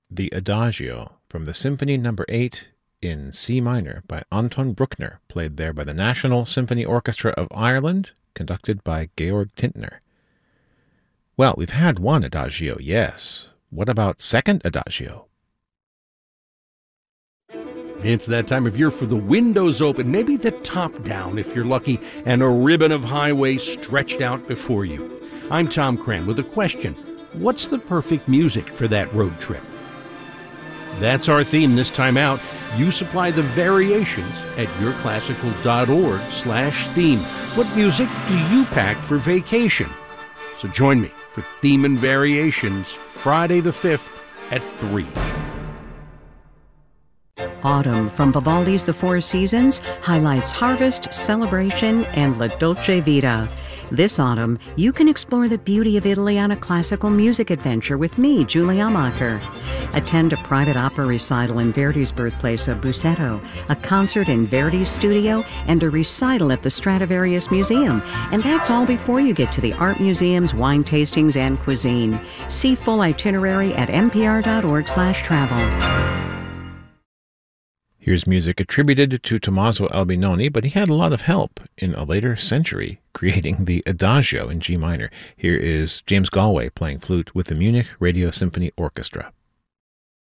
the Adagio from the Symphony No. 8 in C minor by Anton Bruckner, played there by the National Symphony Orchestra of Ireland, conducted by Georg Tintner. Well, we've had one Adagio, yes. What about second Adagio? It's that time of year for the windows open, maybe the top down if you're lucky, and a ribbon of highway stretched out before you. I'm Tom Cran with a question. What's the perfect music for that road trip? That's our theme this time out. You supply the variations at yourclassical.org/theme. What music do you pack for vacation? So join me for Theme and Variations Friday the 5th at 3. Autumn from Vivaldi's The Four Seasons highlights harvest, celebration, and La Dolce Vita. This autumn, you can explore the beauty of Italy on a classical music adventure with me, Julie Amacher. Attend a private opera recital in Verdi's birthplace of Busseto, a concert in Verdi's studio, and a recital at the Stradivarius Museum. And that's all before you get to the art museums, wine tastings, and cuisine. See full itinerary at npr.org/travel. Here's music attributed to Tommaso Albinoni, but he had a lot of help in a later century creating the Adagio in G minor. Here is James Galway playing flute with the Munich Radio Symphony Orchestra.